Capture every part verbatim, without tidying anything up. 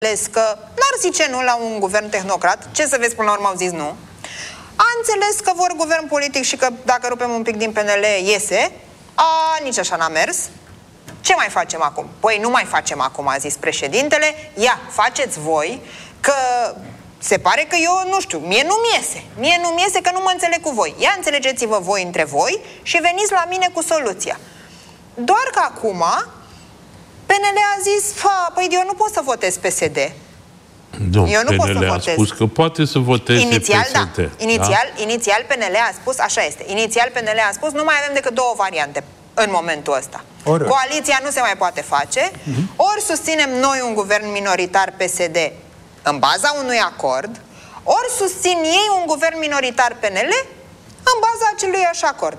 înțeles că n-ar zice nu la un guvern tehnocrat, ce să vezi, până la urmă au zis nu, a înțeles că vor guvern politic și că dacă rupem un pic din P N L iese, a, nici așa n-a mers. Ce mai facem acum? Păi nu mai facem acum, a zis președintele, ia, faceți voi, că se pare că eu, nu știu, mie nu-mi iese, mie nu-mi iese că nu mă înțeleg cu voi. Ia, înțelegeți-vă voi între voi și veniți la mine cu soluția. Doar că acum P N L a zis, păi eu nu pot să votez P S D. Nu, eu nu P N L pot să a votez. spus că poate să voteze inițial, P S D. Da. Inițial, da? inițial P N L a spus, așa este, inițial P N L a spus, nu mai avem decât două variante în momentul ăsta. Ori. Coaliția nu se mai poate face, uh-huh. ori susținem noi un guvern minoritar P S D în baza unui acord, ori susțin ei un guvern minoritar P N L în baza acelui așa acord.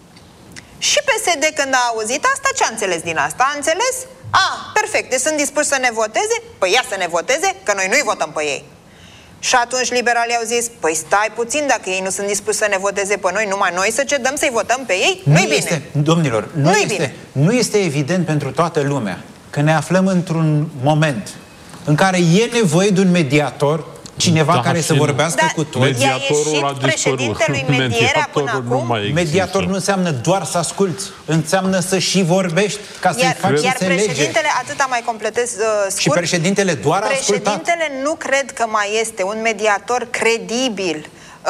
Și P S D, când a auzit asta, ce a înțeles din asta? A înțeles? A, perfect, deci sunt dispuși să ne voteze? Păi ia să ne voteze, că noi nu-i votăm pe ei. Și atunci liberalii au zis, păi stai puțin, dacă ei nu sunt dispuși să ne voteze pe noi, numai noi să cedăm să-i votăm pe ei? Nu-i bine. Este, domnilor, nu, nu-i este, bine. nu este evident pentru toată lumea că ne aflăm într-un moment în care e nevoie de un mediator, cineva da, care să vorbească da, cu toți. Mediatorul a președintelui medierea până acum. Nu mediator nu înseamnă doar să asculți, înseamnă să și vorbești ca să-i faci Iar înțelege. președintele, atâta mai completez uh, scurt, și președintele doar a ascultat. Președintele nu cred că mai este un mediator credibil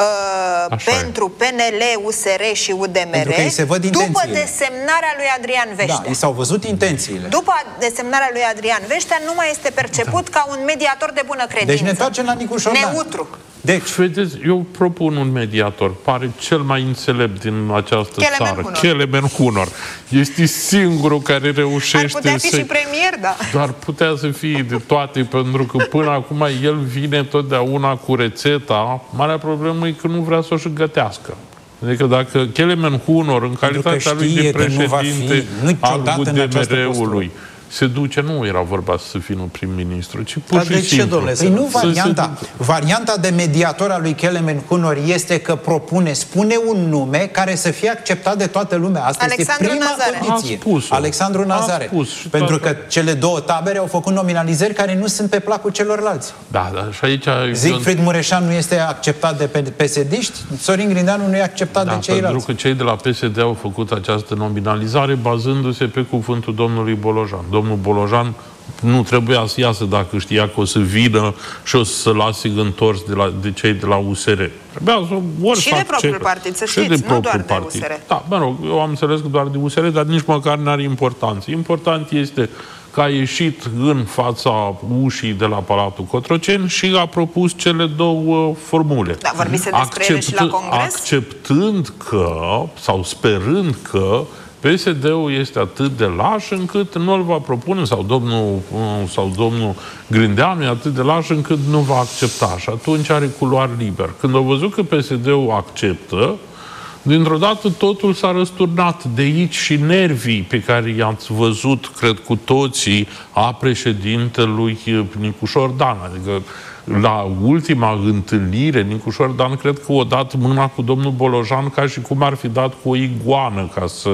Uh, pentru P N L, U S R și U D M R se văd după desemnarea lui Adrian Veștea. Da, i s-au văzut intențiile. După desemnarea lui Adrian Veștea nu mai este perceput da. ca un mediator de bună credință. Deci ne întoarcem la Nicu Șordan. Neutru. Deci, vedeți, eu propun un mediator. Pare cel mai înțelept din această Kelemen țară. Hunor. Kelemen Hunor. Este singurul care reușește să... Ar putea fi să... și premier, da. Dar putea să fie de toate, pentru că până acum el vine totdeauna cu rețeta. Marea problemă e că nu vrea să o și gătească. Adică dacă Kelemen Hunor, în calitatea lui de președinte al U D M R-ului, se duce, nu era vorba să vină prim-ministru, ci pur și simplu. Păi nu varianta. Varianta de mediator al lui Kelemen Hunor este că propune, spune un nume care să fie acceptat de toată lumea. Asta Alexandru este prima Nazare. condiție. Spus-o. Alexandru Nazare. Spus pentru că cele două tabere au făcut nominalizări care nu sunt pe placul celorlalți. Da, da, și aici... Siegfried Mureșan nu este acceptat de P S D-ști, Sorin Grindeanu nu e acceptat da, de ceilalți. pentru că cei de la P S D au făcut această nominalizare bazându-se pe cuvântul domnului Bolojan. Domnul Bolojan nu trebuia să iasă dacă știa că o să vină și o să lase întors de, la, de cei de la U S R. Trebuia să ori și fac de propriul ce... partid, să și știți, de nu doar de partid. U S R. Da, mă rog, eu am înțeles că doar de U S R, dar nici măcar n-are importanță. Important este că a ieșit în fața ușii de la Palatul Cotroceni și a propus cele două formule. Da, vorbise despre Accept, ele și la Congres? Acceptând că, sau sperând că, P S D-ul este atât de laș încât nu îl va propune, sau domnul, sau domnul Grindeanu e atât de laș încât nu va accepta. Și atunci are culoar liber. Când au văzut că P S D-ul acceptă, dintr-o dată totul s-a răsturnat. De aici și nervii pe care i-ați văzut, cred cu toții, a președintelui Nicu Șordan. Adică la ultima întâlnire, Nicu Șordan cred că o dat mâna cu domnul Bolojan ca și cum ar fi dat cu o iguană ca să...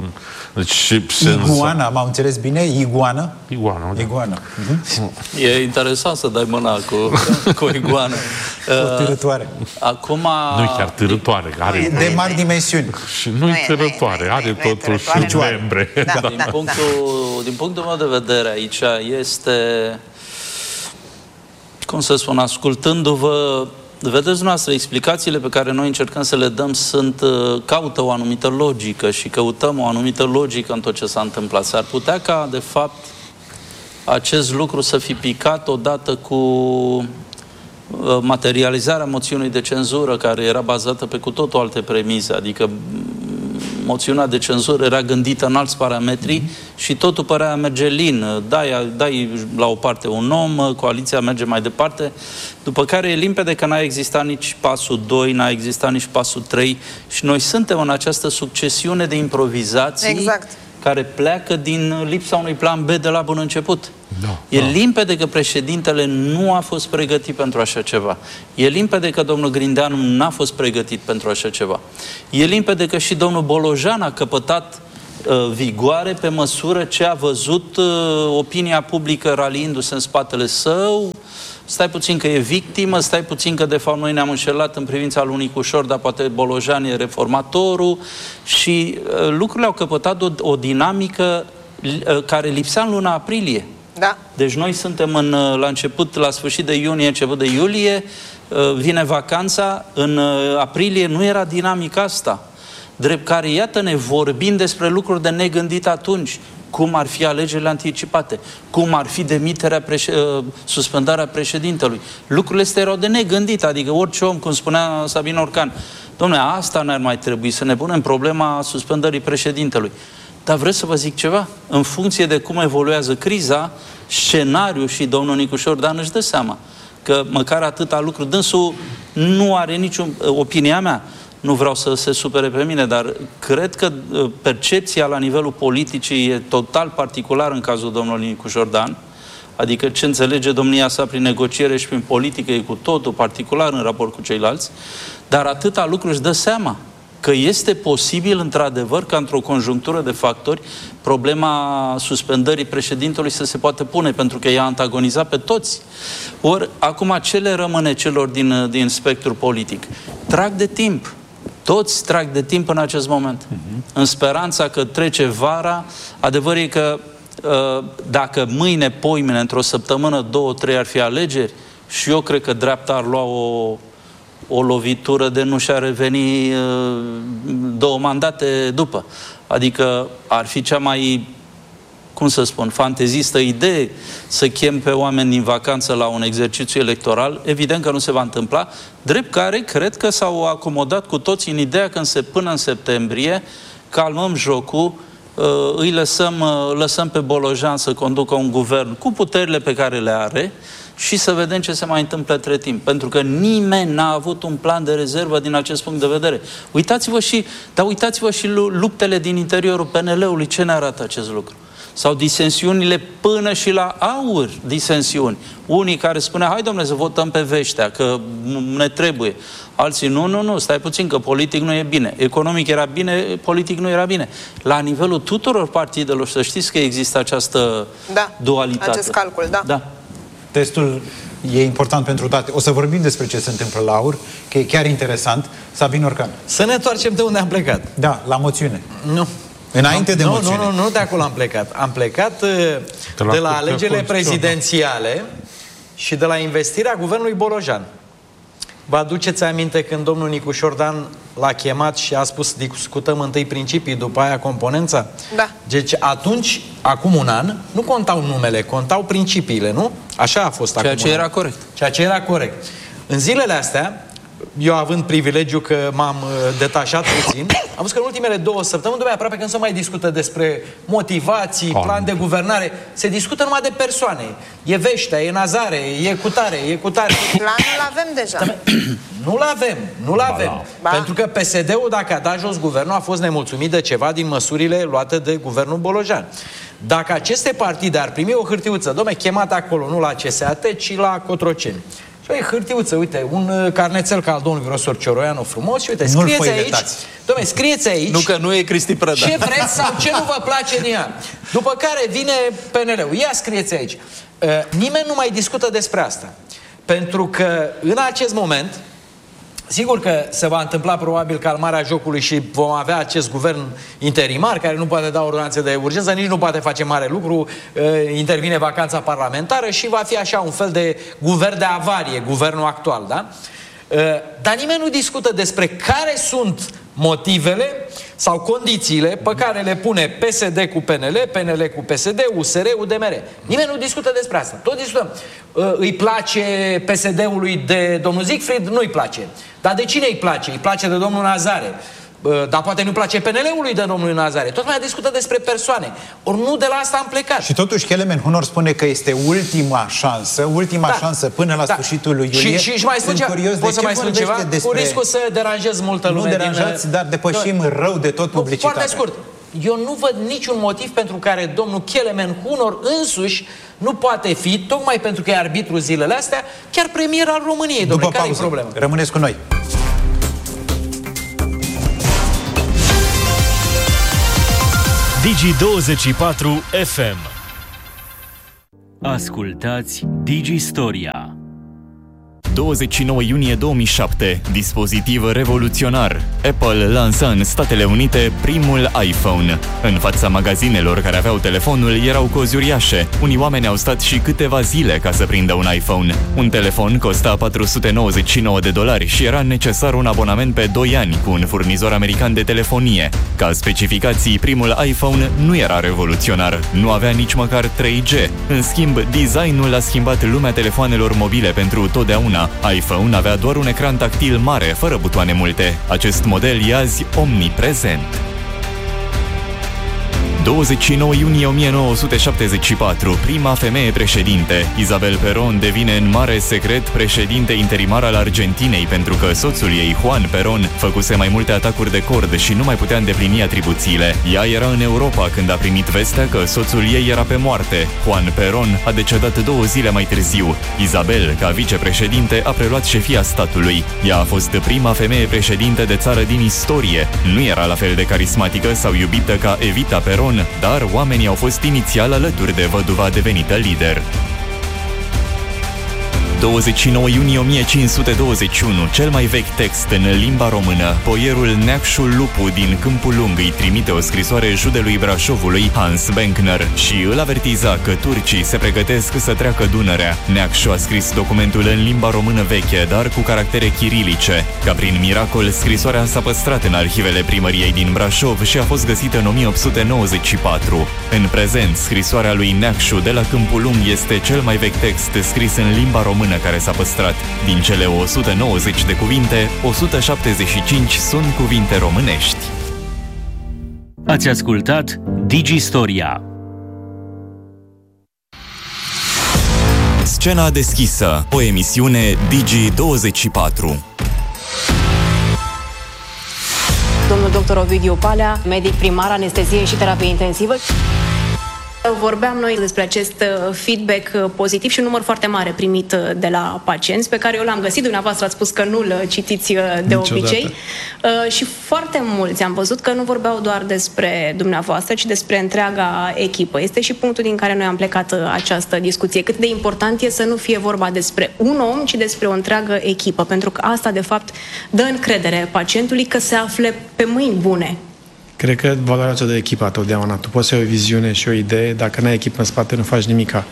Deci, iguana, m-am înțeles bine? Iguană? Iguană, da. Iguană. Uh-huh. E interesant să dai mâna cu, cu o iguană. O târătoare. Acum... Nu-i chiar târătoare. Are... De mari dimensiuni. Și nu-i târătoare. Are totuși membre. Da, da, din, da, punctul, din punctul meu de vedere aici este... cum să spun, ascultându-vă, vedeți dumneavoastră, explicațiile pe care noi încercăm să le dăm sunt, caută o anumită logică și căutăm o anumită logică în tot ce s-a întâmplat. S-ar putea ca, de fapt, acest lucru să fi picat odată cu materializarea moțiunii de cenzură, care era bazată pe cu totul alte premize, adică moțiunea de cenzură era gândită în alți parametri mm-hmm. și totul părea merge lin. Dai, dai la o parte un om, coaliția merge mai departe, după care e limpede că n-a existat nici pasul doi, n-a existat nici pasul trei și noi suntem în această succesiune de improvizații exact. care pleacă din lipsa unui plan B de la bun început. Da, e da. limpede că președintele nu a fost pregătit pentru așa ceva. E limpede că domnul Grindeanu n-a fost pregătit pentru așa ceva. E limpede că și domnul Bolojan a căpătat uh, vigoare pe măsură ce a văzut uh, opinia publică raliindu-se în spatele său. Stai puțin că e victimă, stai puțin că de fapt noi ne-am înșelat în privința lui Nicușor, dar poate Bolojan e reformatorul, și uh, lucrurile au căpătat o, o dinamică uh, care lipsea în luna aprilie. Da. Deci noi suntem în, la început, la sfârșit de iunie, început de iulie, vine vacanța, în aprilie nu era dinamica asta. Drept care, iată-ne, vorbim despre lucruri de negândit atunci. Cum ar fi alegerile anticipate, cum ar fi demiterea, preș- suspendarea președintelui. Lucrurile astea erau de negândit, adică orice om, cum spunea Sabin Orcan, dom'le, asta n-ar mai trebui, să ne punem problema suspendării președintelui. Dar vreau să vă zic ceva, în funcție de cum evoluează criza, scenariul și domnul Nicușor Dan își dă seama că măcar atâta lucru, dânsul nu are niciun, opinia mea, nu vreau să se supere pe mine, dar cred că percepția la nivelul politicii e total particular în cazul domnului Nicușor Dan, adică ce înțelege domnia sa prin negociere și prin politică e cu totul particular în raport cu ceilalți, dar atâta lucru își dă seama că este posibil, într-adevăr, ca într-o conjunctură de factori, problema suspendării președintelui să se poată pune, pentru că i-a antagonizat pe toți. Ori, acum, ce le rămâne celor din, din spectrul politic? Trag de timp. Toți trag de timp în acest moment. Uh-huh. În speranța că trece vara. Adevărul e că dacă mâine, poimine, într-o săptămână, două, trei ar fi alegeri, și eu cred că dreapta ar lua o o lovitură de nu și-a reveni uh, două mandate după. Adică ar fi cea mai, cum să spun, fantezistă idee să chem pe oameni din vacanță la un exercițiu electoral. Evident că nu se va întâmpla, drept care cred că s-au acomodat cu toții în ideea că în, până în septembrie calmăm jocul, uh, îi lăsăm, uh, lăsăm pe Bolojan să conducă un guvern cu puterile pe care le are și să vedem ce se mai întâmplă între timp. Pentru că nimeni n-a avut un plan de rezervă din acest punct de vedere. Uitați-vă și, dar uitați-vă și luptele din interiorul P N L-ului. Ce ne arată acest lucru? Sau disensiunile până și la aur, disensiuni. Unii care spuneau, hai domnule să votăm pe Veștea, că ne trebuie. Alții, nu, nu, nu, stai puțin, că politic nu e bine. Economic era bine, politic nu era bine. La nivelul tuturor partidelor, să știți că există această da, dualitate. Acest calcul, da. Da. Testul e important pentru toate. O să vorbim despre ce se întâmplă la aur, că e chiar interesant. Sabin Orcan. Să ne întoarcem de unde am plecat. Da, la moțiune. Nu. Înainte de nu, moțiune. Nu, nu, nu, de acolo am plecat. Am plecat de la, de la alegerile prezidențiale și de la investirea guvernului Bolojan. Vă aduceți aminte când domnul Nicușor Dan l-a chemat și a spus discutăm întâi principii, după aia componența? Da. Deci atunci, acum un an, nu contau numele, contau principiile, nu? Așa a fost acum. Ceea ce era corect. Ceea ce era corect. În zilele astea, eu având privilegiu că m-am detașat puțin, am văzut că în ultimele două săptămâni, dumai aproape că nu se mai discută despre motivații, Am. plan de guvernare, se discută numai de persoane. E Veștea, e Nazare, e cutare, e cutare. Planul avem deja. Nu-l avem, nu-l avem. Ba. Pentru că P S D-ul, dacă a dat jos guvernul, a fost nemulțumit de ceva din măsurile luate de guvernul Bolojan. Dacă aceste partide ar primi o hârtiuță, dom'le, chemat acolo, nu la C S A T, ci la Cotroceni. Și o hârtiuță, uite, un carnețel ca al domnului Virosor Cioroianu frumos și uite, scrieți aici, dom'le, scrieți aici. Nu că nu e Cristi Prăda. Ce vreți sau ce nu vă place din ea. După care vine P N L-ul. Ia scrieți aici. Uh, nimeni nu mai discută despre asta. Pentru că în acest moment, sigur că se va întâmpla probabil calmarea jocului și vom avea acest guvern interimar care nu poate da ordonanțe de urgență, nici nu poate face mare lucru, intervine vacanța parlamentară și va fi așa un fel de guvern de avarie, guvernul actual, da? Dar nimeni nu discută despre care sunt motivele sau condițiile pe care le pune P S D cu P N L, P N L cu P S D, U S R, U D M R. Nimeni nu discută despre asta. Tot discutăm. Îi place P S D-ului de domnul Siegfried? Nu-i place. Dar de cine îi place? Îi place de domnul Nazare. Dar poate nu place P N L-ului de domnul Nazare. Tot mai discută despre persoane. Ori nu de la asta am plecat. Și totuși Kelemen Hunor spune că este ultima șansă, ultima da. șansă până la da. sfârșitul lui iulie. Și, și, și mai spun ceva, pot să mai spun ceva? Despre... Cu riscul să deranjez multă lume. Nu deranjați, din... dar depășim da. rău de tot publicitatea. Foarte scurt. Eu nu văd niciun motiv pentru care domnul Kelemen Hunor însuși nu poate fi, tocmai pentru că e arbitru zilele astea, chiar premier al României. Domnule, care e problema? Rămâneți cu noi. Digi douăzeci și patru F M. Ascultați Digi Storia. douăzeci și nouă iunie două mii șapte. Dispozitiv revoluționar. Apple lansa în Statele Unite primul iPhone. În fața magazinelor care aveau telefonul erau cozi uriașe. Unii oameni au stat și câteva zile ca să prindă un iPhone. Un telefon costa patru sute nouăzeci și nouă de dolari și era necesar un abonament pe doi ani cu un furnizor american de telefonie. Ca specificații, primul iPhone nu era revoluționar. Nu avea nici măcar trei G. În schimb, designul a schimbat lumea telefoanelor mobile pentru totdeauna. iPhone avea doar un ecran tactil mare, fără butoane multe. Acest model e azi omniprezent. douăzeci și nouă iunie o mie nouă sute șaptezeci și patru, prima femeie președinte. Isabel Perón devine în mare secret președinte interimar al Argentinei pentru că soțul ei, Juan Perón, făcuse mai multe atacuri de cord și nu mai putea îndeplini atribuțiile. Ea era în Europa când a primit vestea că soțul ei era pe moarte. Juan Perón a decedat două zile mai târziu. Isabel, ca vicepreședinte, a preluat șefia statului. Ea a fost prima femeie președinte de țară din istorie. Nu era la fel de carismatică sau iubită ca Evita Perón, dar oamenii au fost inițial alături de văduva devenită lider. douăzeci și nouă iunie o mie cinci sute douăzeci și unu, cel mai vechi text în limba română. Boierul Neacșul Lupu din Câmpul Lung îi trimite o scrisoare judelui Brașovului, Hans Benkner, și îl avertiza că turcii se pregătesc să treacă Dunărea. Neacșu a scris documentul în limba română veche, dar cu caractere chirilice. Ca prin miracol, scrisoarea s-a păstrat în arhivele primăriei din Brașov și a fost găsită în o mie opt sute nouăzeci și patru. În prezent, scrisoarea lui Neacșu de la Câmpul Lung este cel mai vechi text scris în limba română care s-a păstrat. Din cele o sută nouăzeci de cuvinte, o sută șaptezeci și cinci sunt cuvinte românești. Ați ascultat Digi Storia. Scena deschisă, o emisiune Digi douăzeci și patru. Domnul doctor Ovidiu Palea, medic primar, anestezie și terapie intensivă. Vorbeam noi despre acest feedback pozitiv și un număr foarte mare primit de la pacienți, pe care eu l-am găsit, dumneavoastră ați spus că nu-l citiți de Niciodată. obicei. Și foarte mulți am văzut că nu vorbeau doar despre dumneavoastră, ci despre întreaga echipă. Este și punctul din care noi am plecat această discuție. Cât de important e să nu fie vorba despre un om, ci despre o întreagă echipă, pentru că asta, de fapt, dă încredere pacientului că se afle pe mâini bune. Cred că valoarea cea de echipă totdeauna. Tu poți să ai o viziune și o idee, dacă n-ai echipă în spate, nu faci nimica.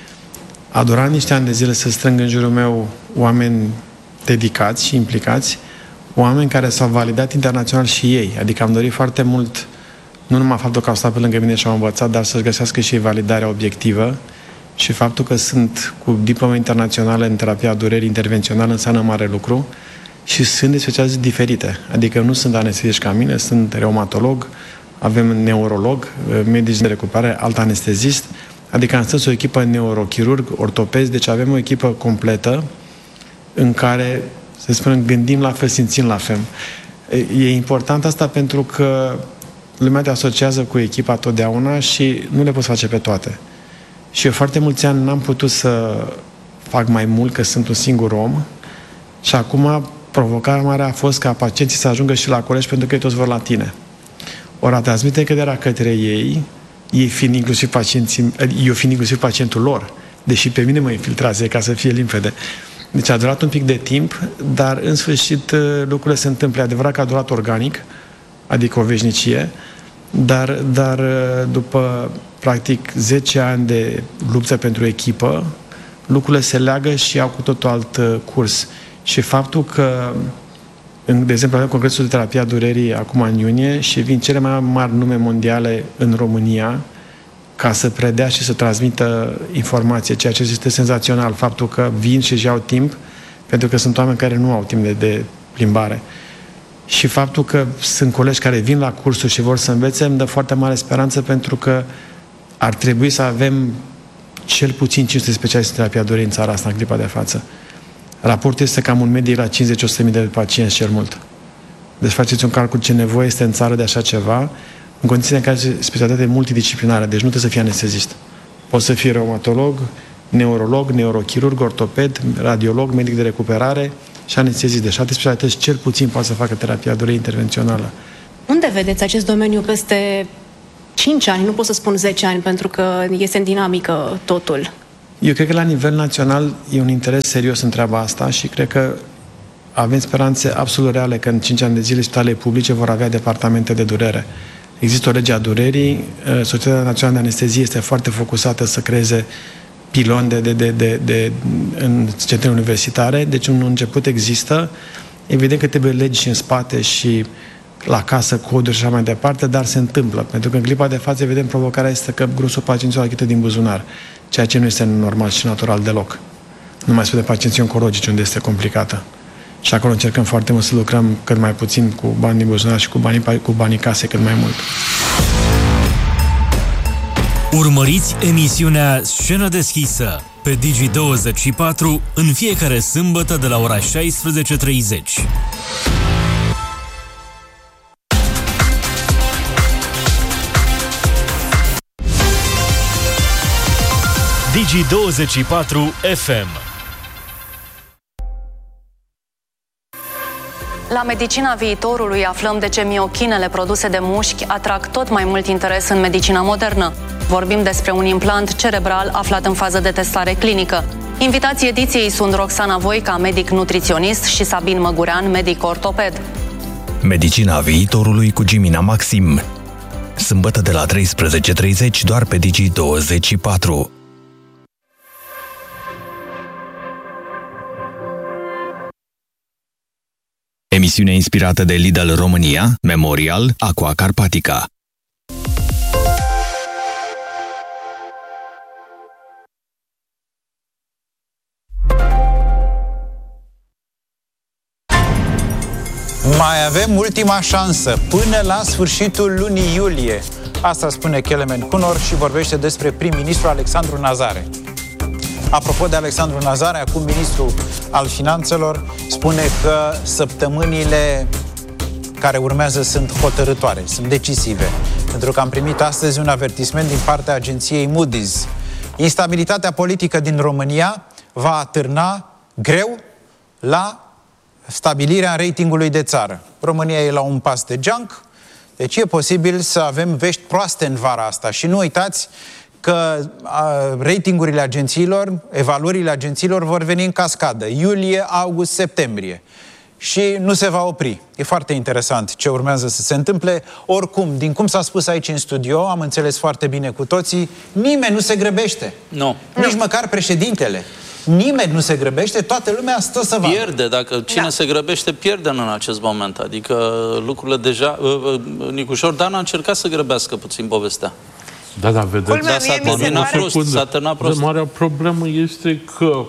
A durat niște ani de zile să strâng în jurul meu oameni dedicați și implicați, oameni care s-au validat internațional și ei. Adică am dorit foarte mult, nu numai faptul că au stat pe lângă mine și au învățat, dar să-și găsească și ei validarea obiectivă și faptul că sunt cu diplome internaționale în terapia durerii intervențională înseamnă mare lucru. Și sunt de specialități diferite. Adică nu sunt anesteziști ca mine, sunt reumatolog, avem neurolog, medici de recuperare, alt anestezist. Adică am strâns o echipă neurochirurg, ortopezi, deci avem o echipă completă în care, să spunem, gândim la fel, simțim la fel. E important asta pentru că lumea te asociază cu echipa totdeauna și nu le poți face pe toate. Și eu foarte mulți ani n-am putut să fac mai mult, că sunt un singur om, și acum provocarea mare a fost ca pacienții să ajungă și la colegi pentru că ei toți vor la tine. Ori a transmite încrederea către ei, ei fiind inclusiv pacienții, eu fiind inclusiv pacientul lor, deși pe mine mă infiltrați, ca să fie limpede. Deci a durat un pic de timp, dar în sfârșit lucrurile se întâmplă. E adevărat că a durat organic, adică o veșnicie, dar, dar după practic zece ani de luptă pentru echipă, lucrurile se leagă și au cu totul alt curs. Și faptul că, de exemplu, avem Congresul de Terapie a Durerii acum în iunie și vin cele mai mari nume mondiale în România ca să predea și să transmită informație, ceea ce este senzațional. Faptul că vin și își iau timp, pentru că sunt oameni care nu au timp de, de plimbare. Și faptul că sunt colegi care vin la cursuri și vor să învețe, îmi dă foarte mare speranță, pentru că ar trebui să avem cel puțin cinci sute specialiști în terapia durerii în țara asta, în clipa de față. Raportul este cam un medie la cincizeci la o sută de mii de pacienți cel mult. Deci faceți un calcul ce nevoie este în țară de așa ceva, în condițiile în care este specialitate multidisciplinară, deci nu trebuie să fii anestezist. Poți să fii reumatolog, neurolog, neurochirurg, ortoped, radiolog, medic de recuperare și anestezist. Deci alte specialități cel puțin poate să facă terapia durerii intervențională. Unde vedeți acest domeniu peste cinci ani, nu pot să spun zece ani, pentru că este în dinamică totul. Eu cred că la nivel național e un interes serios în treaba asta și cred că avem speranțe absolut reale că în cinci ani de zile spitalele publice vor avea departamente de durere. Există o lege a durerii, Societatea Națională de Anestezie este foarte focusată să creeze piloni de, de, de, de, de, în centre universitare, deci un început există. Evident că trebuie legi și în spate și la casă, coduri și așa mai departe, dar se întâmplă. Pentru că în clipa de față, evident, provocarea este că grosul pacienților achită din buzunar, ceea ce nu este normal și natural deloc. Nu mai spune de pacienții oncologici, unde este complicată. Și acolo încercăm foarte mult să lucrăm cât mai puțin cu bani din buzunar și cu banii, cu banii case cât mai mult. Urmăriți emisiunea Scenă deschisă pe Digi douăzeci și patru în fiecare sâmbătă de la ora șaisprezece treizeci. Digi douăzeci și patru F M. La medicina viitorului aflăm de ce miochinele produse de mușchi atrag tot mai mult interes în medicina modernă. Vorbim despre un implant cerebral aflat în fază de testare clinică. Invitații ediției sunt Roxana Voica, medic nutriționist, și Sabin Măgurean, medic ortoped. Medicina viitorului cu Gimina Maxim. Sâmbătă de la treisprezece treizeci doar pe Digi douăzeci și patru. Emisiune inspirată de Lidl România, Memorial, Aqua Carpatica. Mai avem ultima șansă până la sfârșitul lunii iulie. Asta spune Kelemen Kunor și vorbește despre prim-ministru Alexandru Nazare. Apropo de Alexandru Nazare, acum ministru al Finanțelor spune că săptămânile care urmează sunt hotărâtoare, sunt decisive. Pentru că am primit astăzi un avertisment din partea agenției Moody's. Instabilitatea politică din România va atârna greu la stabilirea ratingului de țară. România e la un pas de geanc, deci e posibil să avem vești proaste în vara asta. Și nu uitați că a, ratingurile agențiilor, evaluările agențiilor vor veni în cascadă. Iulie, august, septembrie. Și nu se va opri. E foarte interesant ce urmează să se întâmple. Oricum, din cum s-a spus aici în studio, am înțeles foarte bine cu toții, nimeni nu se grăbește. Nu. Nici no. măcar președintele. Nimeni nu se grăbește, toată lumea stă să vadă. Pierde, dacă cine da. se grăbește, pierde în acest moment. Adică lucrurile deja... Nicușor Dan a încercat să grăbească puțin povestea. Da, da, vedeți. Culmea, s-a terminat prost, s-a terminat prost. Marea problemă este că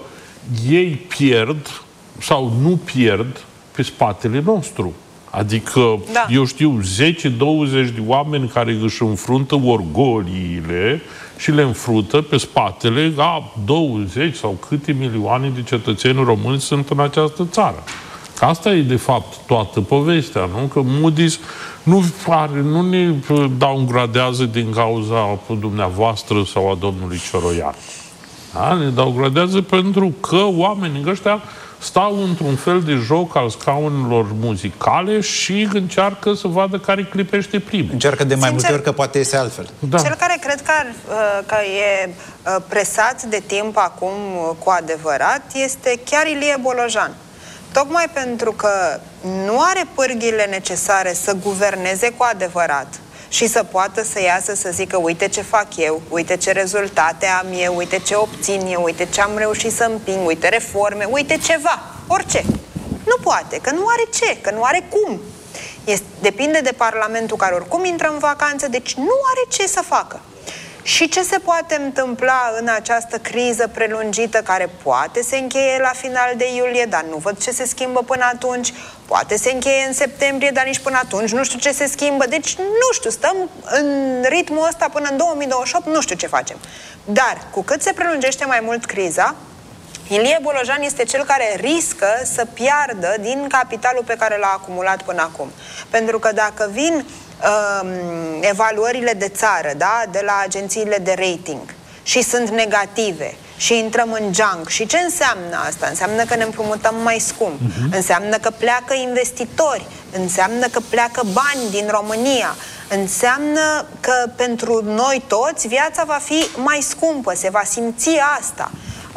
ei pierd sau nu pierd pe spatele nostru. Adică, da. eu știu, zece douăzeci de oameni care își înfruntă orgoliile și le înfruntă pe spatele a douăzeci sau câte milioane de cetățeni români sunt în această țară. Că asta e, de fapt, toată povestea, nu? Că Moody's nu, are, nu ne downgradează din cauza dumneavoastră sau a domnului Cioroian. Da? Ne downgradează pentru că oamenii ăștia stau într-un fel de joc al scaunelor muzicale și încearcă să vadă care clipește primul. Încearcă de mai Sincer, multe ori că poate iese altfel. Da. Cel care cred că, ar, că e presat de timp acum cu adevărat este chiar Ilie Bolojan. Tocmai pentru că nu are pârghile necesare să guverneze cu adevărat și să poată să iasă să zică uite ce fac eu, uite ce rezultate am eu, uite ce obțin eu, uite ce am reușit să împing, uite reforme, uite ceva, orice. Nu poate, că nu are ce, că nu are cum. Este, depinde de Parlamentul care oricum intră în vacanță, deci nu are ce să facă. Și ce se poate întâmpla în această criză prelungită care poate se încheie la final de iulie, dar nu văd ce se schimbă până atunci, poate se încheie în septembrie, dar nici până atunci nu știu ce se schimbă, deci nu știu, stăm în ritmul ăsta până în două mii douăzeci și opt, nu știu ce facem. Dar cu cât se prelungește mai mult criza, Ilie Bolojan este cel care riscă să piardă din capitalul pe care l-a acumulat până acum. Pentru că dacă vin uh, evaluările de țară, da, de la agențiile de rating și sunt negative și intrăm în junk, și ce înseamnă asta? Înseamnă că ne împrumutăm mai scump, uh-huh. înseamnă că pleacă investitori, înseamnă că pleacă bani din România, înseamnă că pentru noi toți viața va fi mai scumpă, se va simți asta.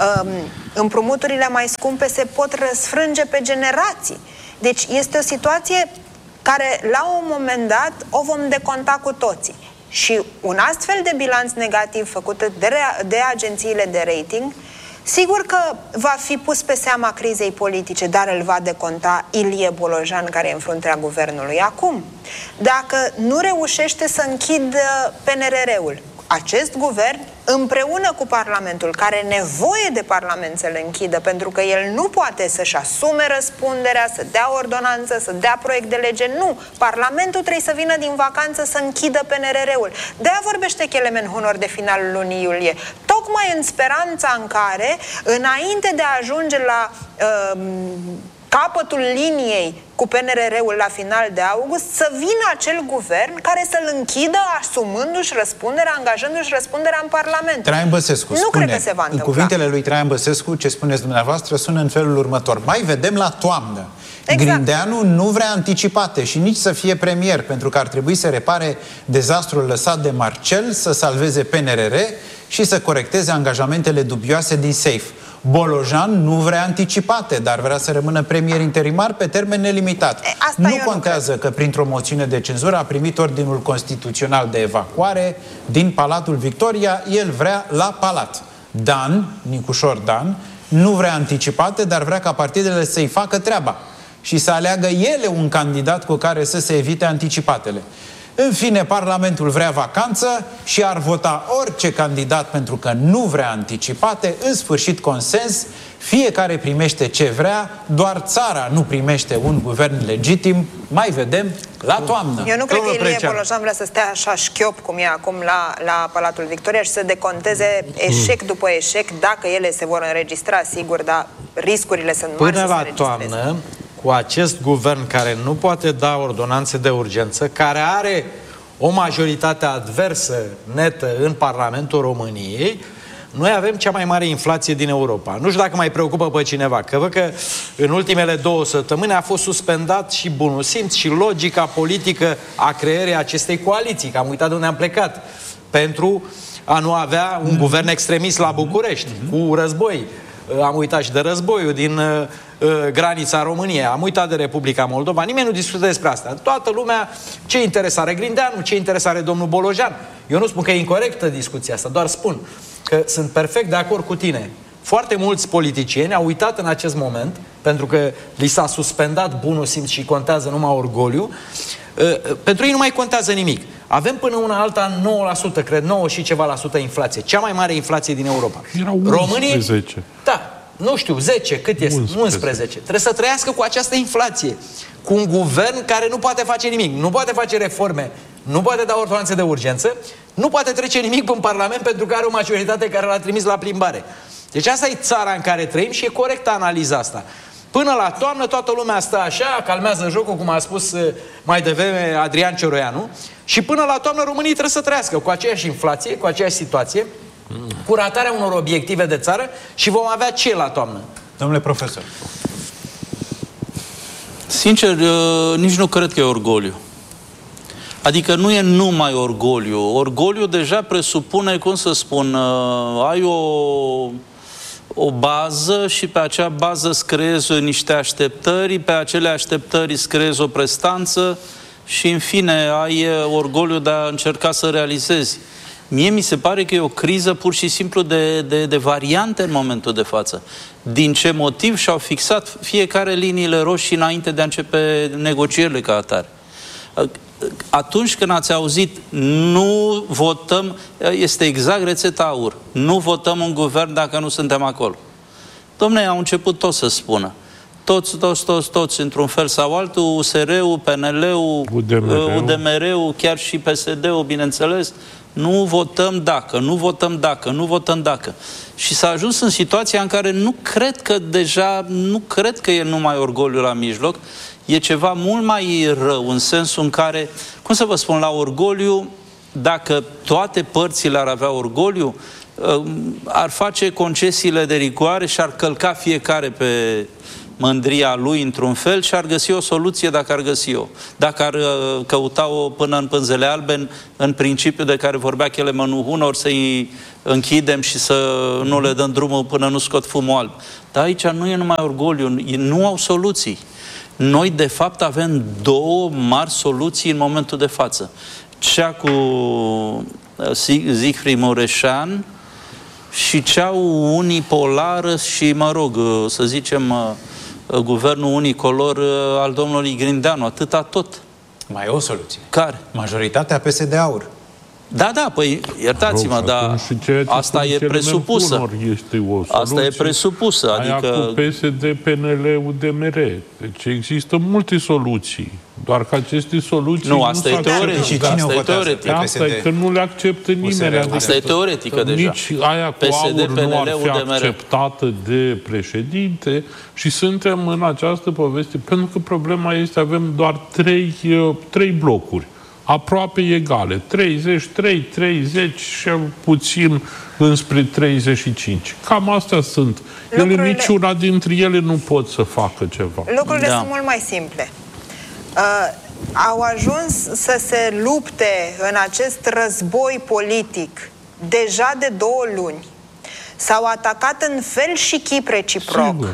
Împrumuturile mai scumpe se pot răsfrânge pe generații. Deci este o situație care la un moment dat o vom deconta cu toții. Și un astfel de bilanț negativ făcut de, de agențiile de rating, sigur că va fi pus pe seama crizei politice, dar îl va deconta Ilie Bolojan, care e în fruntea guvernului acum. Dacă nu reușește să închidă P N R R-ul, acest guvern, împreună cu Parlamentul, care are nevoie de Parlament să le închidă, pentru că el nu poate să-și asume răspunderea, să dea ordonanță, să dea proiect de lege. Nu! Parlamentul trebuie să vină din vacanță să închidă P N R R-ul. De-aia vorbește Kelemen Hunor de finalul lunii iulie. Tocmai în speranța în care, înainte de a ajunge la uh, capătul liniei cu P N R R-ul la final de august, să vină acel guvern care să-l închidă asumându-și răspunderea, angajându-și răspunderea în Parlament. Traian Băsescu nu spune, cred că se va întâmpla. În cuvintele lui Traian Băsescu, ce spuneți dumneavoastră, sună în felul următor. Mai vedem la toamnă. Exact. Grindeanu nu vrea anticipate și nici să fie premier, pentru că ar trebui să repare dezastrul lăsat de Marcel, să salveze P N R R și să corecteze angajamentele dubioase din SAFE. Bolojan nu vrea anticipate, dar vrea să rămână premier interimar pe termen nelimitat. E, nu contează nu că printr-o moțiune de cenzură a primit ordinul constituțional de evacuare din Palatul Victoria, el vrea la palat. Dan, Nicușor Dan, nu vrea anticipate, dar vrea ca partidele să-i facă treaba și să aleagă ele un candidat cu care să se evite anticipatele. În fine, Parlamentul vrea vacanță și ar vota orice candidat pentru că nu vrea anticipate. În sfârșit, consens, fiecare primește ce vrea, doar țara nu primește un guvern legitim. Mai vedem la toamnă. Eu nu cred că Ilie Bolojan vrea să stea așa șchiop cum e acum la, la Palatul Victoria și să deconteze eșec după eșec, dacă ele se vor înregistra, sigur, dar riscurile sunt mari. Până la toamnă, cu acest guvern care nu poate da ordonanțe de urgență, care are o majoritate adversă netă în Parlamentul României, noi avem cea mai mare inflație din Europa. Nu știu dacă mai preocupă pe cineva, că văd că în ultimele două săptămâni a fost suspendat și bunul simț și logica politică a creării acestei coaliții, că am uitat de unde am plecat, pentru a nu avea un guvern extremist la București, cu război. Am uitat și de războiul din uh, granița României, am uitat de Republica Moldova, nimeni nu discută despre asta. Toată lumea, ce interes are Grindeanu, ce interes are domnul Bolojan. Eu nu spun că e incorectă discuția asta, doar spun că sunt perfect de acord cu tine. Foarte mulți politicieni au uitat în acest moment, pentru că li s-a suspendat bunul simț și contează numai orgoliu, uh, pentru ei nu mai contează nimic. Avem până una alta nouă la sută, cred, nouă și ceva la sută inflație. Cea mai mare inflație din Europa. Erau unsprezece. Da, nu știu, zece, cât este? unsprezece. unsprezece. Trebuie să trăiască cu această inflație. Cu un guvern care nu poate face nimic, nu poate face reforme, nu poate da ordonanțe de urgență, nu poate trece nimic prin Parlament pentru că are o majoritate care l-a trimis la plimbare. Deci asta e țara în care trăim și e corectă analiza asta. Până la toamnă toată lumea stă așa, calmează jocul, cum a spus mai devreme Adrian Cioroianu, și până la toamnă românii trebuie să trăiască cu aceeași inflație, cu aceeași situație, cu ratarea unor obiective de țară și vom avea ce la toamnă? Domnule profesor. Sincer, nici nu cred că e orgoliu. Adică nu e numai orgoliu. Orgoliu deja presupune, cum să spun, ai o... o bază și pe acea bază îți creezi niște așteptări, pe acele așteptări îți creezi o prestanță și, în fine, ai orgoliu de a încerca să realizezi. Mie mi se pare că e o criză pur și simplu de, de, de variante în momentul de față. Din ce motiv și-au fixat fiecare liniile roșii înainte de a începe negocierile ca atare. Atunci când ați auzit nu votăm, este exact rețeta aur. Nu votăm un guvern dacă nu suntem acolo. Dom'le, au început toți să spună. Toți, toți, toți, toți, într-un fel sau altul, U S R-ul, P N L-ul, U D M R-ul, chiar și P S D-ul, bineînțeles, nu votăm dacă, nu votăm dacă, nu votăm dacă. Și s-a ajuns în situația în care nu cred că deja, nu cred că e numai orgoliu la mijloc, e ceva mult mai rău, în sensul în care, cum să vă spun, la orgoliu, dacă toate părțile ar avea orgoliu, ar face concesiile de rigoare și ar călca fiecare pe, mândria lui într-un fel și ar găsi o soluție dacă ar găsi-o. Dacă ar căuta-o până în pânzele albe, în, în principiu de care vorbea Kelemen Uhuna, ori să-i închidem și să nu le dăm drumul până nu scot fumul alb. Dar aici nu e numai orgoliu, nu au soluții. Noi, de fapt, avem două mari soluții în momentul de față. Cea cu Siegfried Mureșan și cea unipolară și, mă rog, să zicem, guvernul unicolor al domnului Grindeanu. Atâta tot. Mai e o soluție. Care? Majoritatea P S D Aur. Da, da, păi iertați-mă, dar asta e presupusă. Este o asta e presupusă. Aia adică... cu P S D, P N L, U D M R. Deci există multe soluții. Doar că aceste soluții nu, asta nu e teoretic. Și cine asta e teoretic. Asta e că nu le acceptă nimeni. Asta e teoretică deja. Nici aia cu Aur nu ar fi acceptată de președinte și suntem în această poveste pentru că problema este avem doar trei, trei blocuri aproape egale. treizeci, trei, treizeci și puțin înspre treizeci și cinci. Cam astea sunt. Lucrurile... Ele, niciuna dintre ele nu pot să facă ceva. Lucrurile da. sunt mult mai simple. Uh, au ajuns să se lupte în acest război politic deja de două luni. S-au atacat în fel și chip reciproc. Sigur.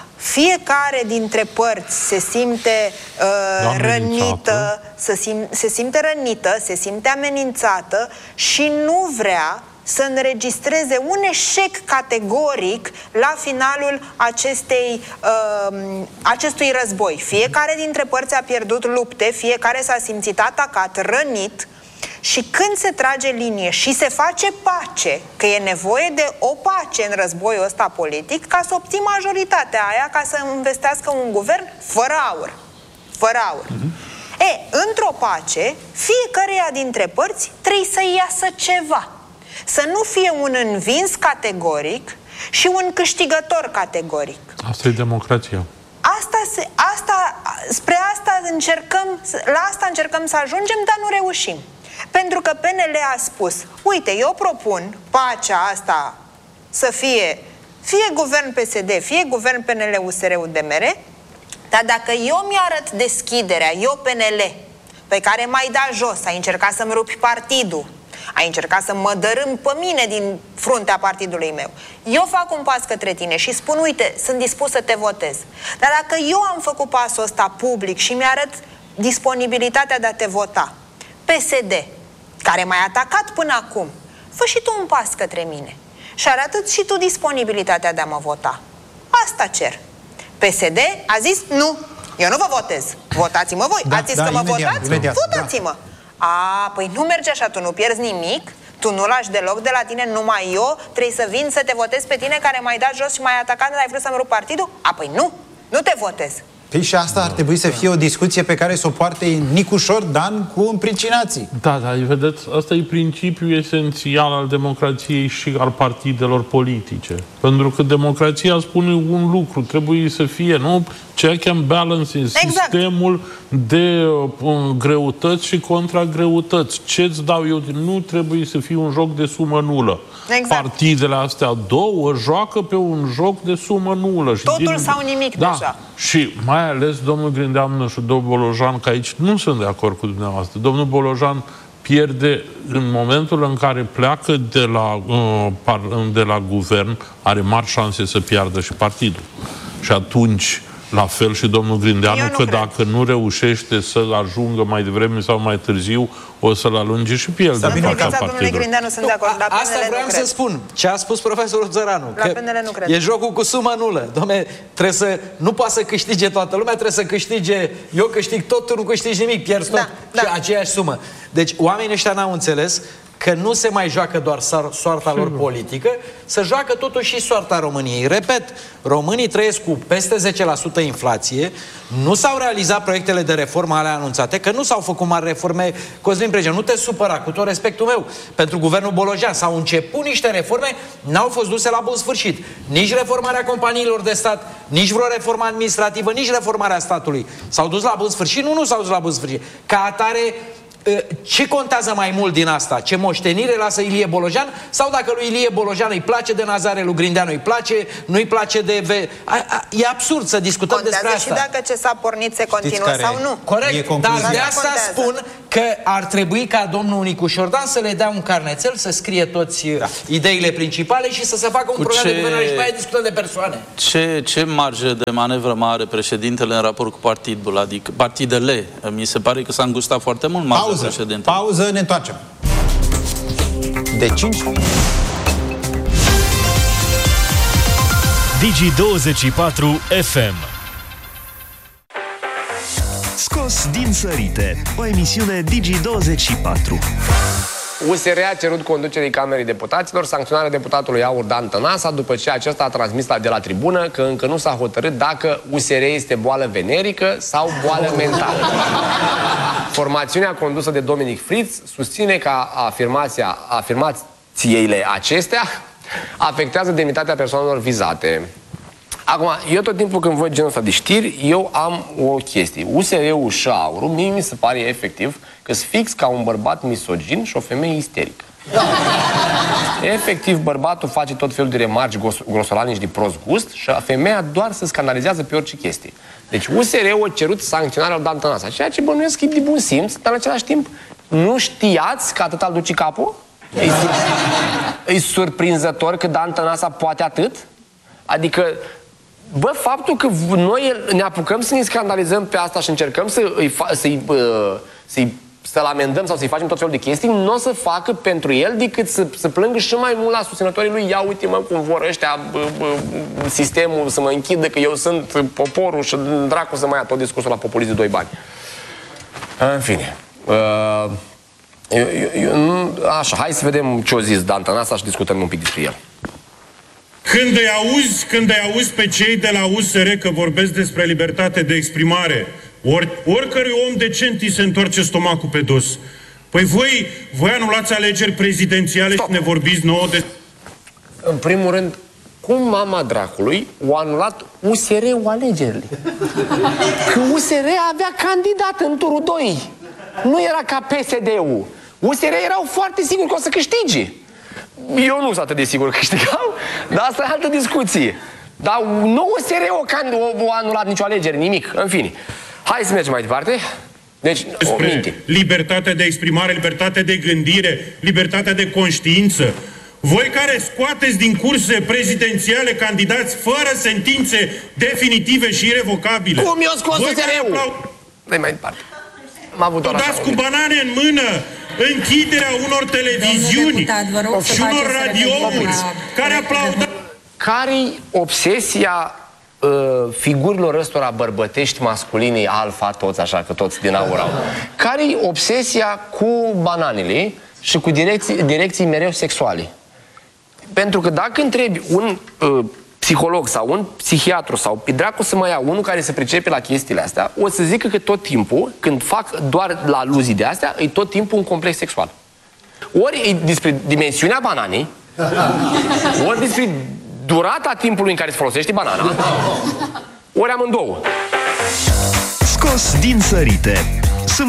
Fiecare dintre părți se simte uh, rănită, se, sim, se simte rănită, se simte amenințată și nu vrea să înregistreze un eșec categoric la finalul acestei, uh, acestui război. Fiecare dintre părți a pierdut lupte, fiecare s-a simțit atacat, rănit. Și când se trage linie și se face pace, că e nevoie de o pace în războiul ăsta politic, ca să obții majoritatea aia, ca să investească un guvern fără aur. Fără aur. Mm-hmm. E, într-o pace, fiecăreia dintre părți trebuie să iasă ceva. Să nu fie un învins categoric și un câștigător categoric. Asta e democrația. Asta, se, asta, spre asta încercăm, la asta încercăm să ajungem, dar nu reușim. Pentru că P N L a spus, uite, eu propun pacea asta să fie fie guvern P S D, fie guvern P N L U S R U D M R, dar dacă eu mi-arăt deschiderea, eu P N L, pe care m-ai dat jos, ai încercat să-mi rupi partidul, ai încercat să mă dărâm pe mine din fruntea partidului meu, eu fac un pas către tine și spun, uite, sunt dispus să te votez. Dar dacă eu am făcut pasul ăsta public și mi-arăt disponibilitatea de a te vota, P S D, care m-ai atacat până acum, fă și tu un pas către mine și arată și tu disponibilitatea de a mă vota. Asta cer. P S D a zis, nu, eu nu vă votez. Votați-mă voi. Da, Ați zis da, că mă imediat, votați? Imediat, Votați-mă. Da. A, păi nu merge așa, tu nu pierzi nimic, tu nu lași deloc de la tine, numai eu trebuie să vin să te votez pe tine care m-ai dat jos și m-ai atacat, ai vrut să-mi rup partidul? A, păi nu, nu te votez. Păi și asta ar trebui să fie o discuție pe care să o poarte Nicușor Dan cu împricinații. Da, da, vedeți, asta e principiul esențial al democrației și al partidelor politice. Pentru că democrația spune un lucru, trebuie să fie, nu? Check and balance, exact. Sistemul de uh, greutăți și contragreutăți. Ce-ți dau eu? Nu trebuie să fie un joc de sumă nulă. Exact. Partidele astea două joacă pe un joc de sumă nulă. Și totul din... sau nimic da. deja. Și mai ales domnul Grindeanu și domnul Bolojan, că aici nu sunt de acord cu dumneavoastră. Domnul Bolojan pierde în momentul în care pleacă de la, uh, par, de la guvern, are mari șanse să piardă și partidul. Și atunci la fel și domnul Grindeanu, că cred. Dacă nu reușește să ajungă mai devreme sau mai târziu, o să-l alunge și pe el. Să din partea partidului. Grindeanu sunt de acord. La asta vreau să spun. Ce a spus profesorul Țăranu. La P N L nu cred. E jocul cu sumă nulă. Dom'le, trebuie să, nu poate să câștige toată lumea, trebuie să câștige, eu câștig tot, tu nu câștigi nimic, pierzi tot. Da, și da. aceeași sumă. Deci oamenii ăștia n-au înțeles că nu se mai joacă doar soarta lor politică, se joacă totuși și soarta României. Repet, românii trăiesc cu peste zece la sută inflație, nu s-au realizat proiectele de reformă ale anunțate, că nu s-au făcut mari reforme. Cosmin Pregea, nu te supăra, cu tot respectul meu, pentru guvernul Bolojan s-au început niște reforme, n-au fost duse la bun sfârșit. Nici reformarea companiilor de stat, nici vreo reformă administrativă, nici reformarea statului. S-au dus la bun sfârșit? Nu, nu s-au dus la bun sfârșit. Ca atare, ce contează mai mult din asta? Ce moștenire lasă Ilie Bolojan? Sau dacă lui Ilie Bolojan îi place de Nazare, lui Grindeanu îi place, nu-i place de... Ve... A, a, e absurd să discutăm contează despre asta. și dacă ce s-a pornit se continuă sau nu. Corect, dar de asta spun că ar trebui ca domnul Nicu Șordan să le dea un carnețel, să scrie toți da. ideile principale și să se facă un Cu program ce... de guvernare și mai discutăm de persoane. Ce, ce marge de manevră mai are președintele în raport cu partidul, adică partidele? Mi se pare că s-a îngustat foarte mult marge. Pauză, pauză, ne întoarcem. De cinci Digi douăzeci și patru F M. Scos din sărite, o emisiune Digi douăzeci și patru. U S R a cerut conducerii Camerei Deputaților sancționarea deputatului Aur Dan Tănasa după ce acesta a transmis la, de la tribună că încă nu s-a hotărât dacă U S R este boală venerică sau boală mentală. Formațiunea condusă de Dominic Fritz susține că afirmația, afirmațiile acestea afectează demnitatea persoanelor vizate. Acum, eu tot timpul când văd genul ăsta de știri, eu am o chestie. U S R-ul și Aurul, mie mi se pare efectiv că-s fix ca un bărbat misogin și o femeie isterică. Efectiv, bărbatul face tot felul de remarci grosolanici de prost gust și femeia doar se scandalizează pe orice chestie. Deci U S R-ul a cerut sancționarea lui Dan Tănasa, ceea ce bănuiesc e de bun simț, dar în același timp nu știați că atât al duce capul? E, sur... e surprinzător că Dan Tănasa poate atât? Adică, bă, faptul că noi ne apucăm să ne scandalizăm pe asta și încercăm să-i să-i, să-i să-l amendăm sau să-i facem tot felul de chestii, nu o să facă pentru el decât să, să plângă și mai mult la susținătorii lui. Ia uite, mă, cum vor ăștia bă, bă, sistemul să mă închidă, că eu sunt poporul și dracu să mai ia tot discursul la populist de doi bani. În fine. Uh, eu, eu, eu, așa, hai să vedem ce-o zis Dan Tănasa și discutăm un pic despre el. Când îi auzi, când îi auzi pe cei de la U S R că vorbesc despre libertate de exprimare, Or, oricărui om decent îi se întoarce stomacul pe dos. Păi voi, voi anulați alegeri prezidențiale Stop. și ne vorbiți nouă de... În primul rând, cum mama dracului o anulat U S R-ul alegerile? Că U S R avea candidat în turul doi. Nu era ca P S D-ul. U S R erau foarte siguri că o să câștige. Eu nu sunt atât de sigur că câștigau, dar asta e altă discuție. Dar nu U S R-ul a anulat nicio alegere, nimic. În fine. Hai să mergem mai departe. Deci, o minte. Libertatea de exprimare, libertatea de gândire, libertatea de conștiință. Voi care scoateți din curse prezidențiale candidați fără sentințe definitive și irevocabile. Cum eu scos U S R-ul? Dă-i mai departe. M-a avut doar dați cu banane în mână închiderea unor televiziuni deputat, și unor radiouri care aplaudă. Care-i obsesia uh, figurilor ăstora bărbătești masculinii alfa, toți așa, că toți din aur au? Care-i obsesia cu bananele și cu direcții, direcții mereu sexuale? Pentru că dacă întrebi un uh, psiholog sau un psihiatru sau pe dracu să mă ia unul care se pricepe la chestiile astea, o să zică că tot timpul, când fac doar la aluzii de astea, e tot timpul un complex sexual. Ori e despre dimensiunea bananei, ori despre durata timpului în care se folosește banana, ori amândouă. Scos din sărite,